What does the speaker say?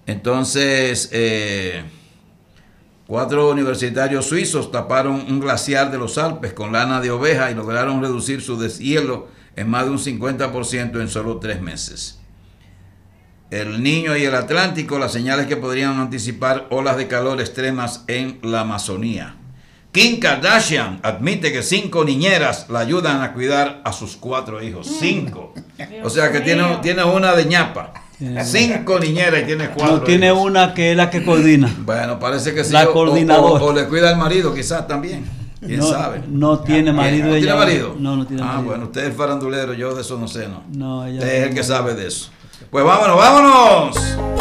Entonces, 4 universitarios suizos taparon un glaciar de los Alpes con lana de oveja y lograron reducir su deshielo en más de un 50% en solo 3 meses. El Niño y el Atlántico, las señales que podrían anticipar olas de calor extremas en la Amazonía. Kim Kardashian admite que 5 niñeras la ayudan a cuidar a sus 4 hijos. 5. O sea que tiene una de ñapa. 5 niñeras y tiene 4 No tiene hijos. una que es la que coordina. Bueno, parece que sí. La coordinadora. O le cuida al marido, quizás también. ¿Quién No, sabe? no tiene marido. ¿No ella. tiene marido? No, no tiene marido. Bueno, usted es farandulero, yo de eso no sé, ¿no? No, ella Usted es el que sabe de eso. Pues vámonos, vámonos.